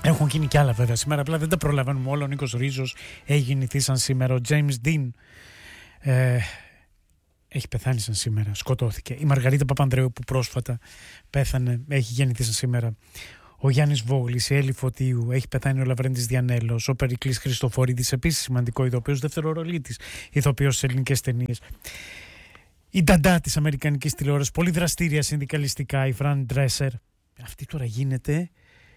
Έχουν γίνει κι άλλα βέβαια σήμερα, απλά δεν τα προλαβαίνουμε όλα. Ο Νίκος Ρίζος έχει γεννηθεί σαν σήμερα. Ο James Dean έχει πεθάνει σαν σήμερα, σκοτώθηκε. Η Μαργαρίτα Παπανδρέου που πρόσφατα πέθανε, έχει γεννηθεί σαν σήμερα. Ο Γιάννης Βόγλης, η Έλλη Φωτίου, έχει πεθάνει ο Λαβρέντης Διανέλος, ο Περικλής Χριστοφορίδης, επίσης σημαντικό ηθοποιός, δευτερορολίτης ηθοποιός στις ελληνικές ταινίες. Η Νταντά της αμερικανικής τηλεόρασης, πολύ δραστήρια συνδικαλιστικά, η Φραν Ντρέσερ. Αυτή τώρα γίνεται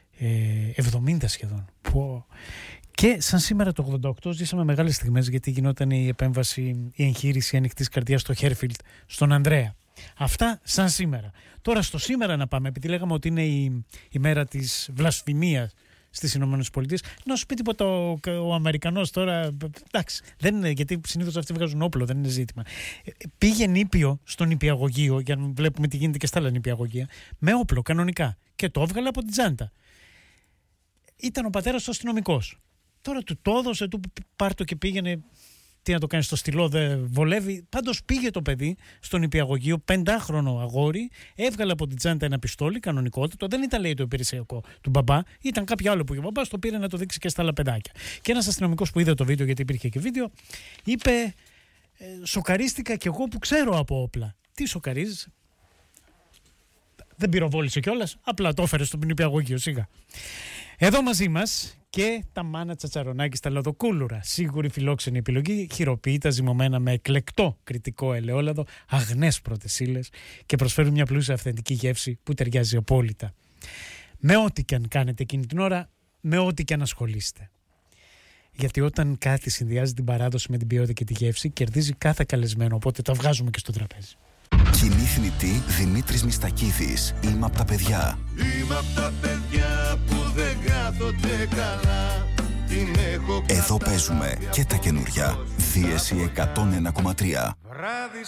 70 σχεδόν. Και σαν σήμερα το 88 ζήσαμε μεγάλες στιγμές, γιατί γινόταν η επέμβαση, η εγχείρηση ανοιχτής καρδιάς στο Χέρφιλντ, στον Ανδρέα. Αυτά σαν σήμερα. Τώρα στο σήμερα να πάμε, επειδή λέγαμε ότι είναι η μέρα της βλασφημίας στις Ηνωμένες Πολιτείες. Να σου πει τίποτα ο Αμερικανός τώρα, εντάξει, δεν είναι, γιατί συνήθως αυτοί βγάζουν όπλο, δεν είναι ζήτημα. Πήγε νήπιο στο νηπιαγωγείο, για να βλέπουμε τι γίνεται και στα άλλα νηπιαγωγεία, με όπλο κανονικά, και το έβγαλε από την τσάντα. Ήταν ο πατέρας του αστυνομικός. Τώρα του το έδωσε, του πάρ' το και πήγαινε. Τι να το κάνει στο στυλό, δεν βολεύει. Πάντως πήγε το παιδί στο νηπιαγωγείο, 5χρονο αγόρι, έβγαλε από την τσάντα ένα πιστόλι, κανονικότατο. Δεν ήταν, λέει, το υπηρεσιακό του μπαμπά, ήταν κάποιο άλλο που ο μπαμπάς το πήρε να το δείξει και στα άλλα παιδάκια. Και ένας αστυνομικός που είδε το βίντεο, γιατί υπήρχε και βίντεο, είπε: σοκαρίστηκα κι εγώ που ξέρω από όπλα. Τι σοκαρίζεις? Δεν πυροβόλησε κιόλας, απλά το έφερε στο νηπιαγωγείο, σιγά. Εδώ μαζί μας και τα Μάνα Τσατσαρονάκη στα Λαδοκούλουρα. Σίγουρη φιλόξενη επιλογή, χειροποίητα ζυμωμένα με εκλεκτό κριτικό ελαιόλαδο, αγνές πρώτες ύλες και προσφέρουν μια πλούσια αυθεντική γεύση που ταιριάζει απόλυτα. Με ό,τι και αν κάνετε εκείνη την ώρα, με ό,τι και αν ασχολείστε. Γιατί όταν κάτι συνδυάζει την παράδοση με την ποιότητα και τη γεύση, κερδίζει κάθε καλεσμένο, οπότε τα βγάζουμε και στο τραπέζι. Κοινή θνητή Δημήτρης Μιστακίδης. Είμαι απ' τα παιδιά. Είμαι απ' τα παιδιά που δεν κάθονται καλά. Την έχω. Εδώ παίζουμε και τα καινούρια. Δίεση 101,3.